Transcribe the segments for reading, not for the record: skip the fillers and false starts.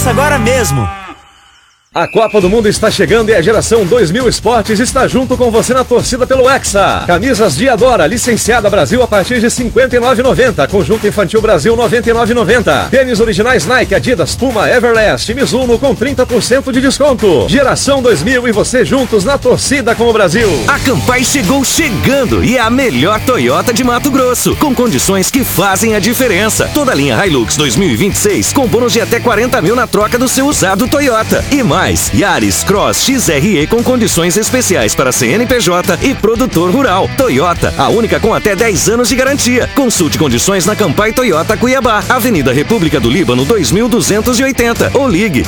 Peça agora mesmo. A Copa do Mundo está chegando e a Geração 2000 Esportes está junto com você na torcida pelo Hexa. Camisas Diadora, licenciada Brasil a partir de R$ 59,90. Conjunto Infantil Brasil, R$ 99,90. Tênis originais Nike, Adidas, Puma, Everlast e Mizuno com 30% de desconto. Geração 2000 e você juntos na torcida com o Brasil. A Campai chegou chegando e é a melhor Toyota de Mato Grosso, com condições que fazem a diferença. Toda a linha Hilux 2026 com bônus de até 40 mil na troca do seu usado Toyota. E mais, Yaris Cross XRE com condições especiais para CNPJ e produtor rural. Toyota, a única com até 10 anos de garantia. Consulte condições na Campai Toyota Cuiabá, Avenida República do Líbano 2280 ou ligue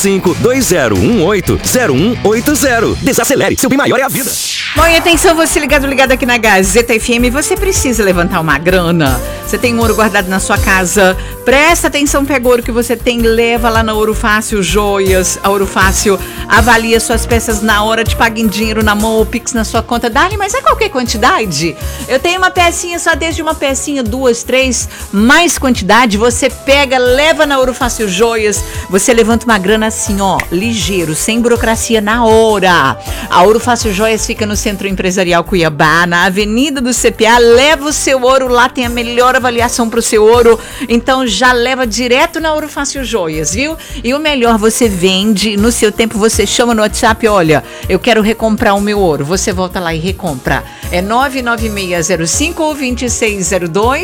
6520180180. Desacelere, seu bem maior é a vida. Bom, e atenção, você ligado aqui na Gazeta FM, você precisa levantar uma grana. Você tem ouro guardado na sua casa, presta atenção, pega o ouro que você tem, leva lá na Ouro Fácil Joias. A Ouro Fácil avalia suas peças na hora, te paga em dinheiro na mão ou Pix na sua conta. Dali, mas é qualquer quantidade? Eu tenho uma pecinha, só desde uma pecinha, 2, 3, mais quantidade, você pega, leva na Ouro Fácil Joias, você levanta uma grana assim, ó, ligeiro, sem burocracia, na hora. A Ouro Fácil Joias fica no Centro Empresarial Cuiabá, na Avenida do CPA. Leva o seu ouro lá, tem a melhor avaliação pro seu ouro, então já leva direto na Ouro Fácil Joias, viu? E o melhor, você vende, no seu tempo você chama no WhatsApp, olha, eu quero recomprar o meu ouro, você volta lá e recompra. É 99605-2602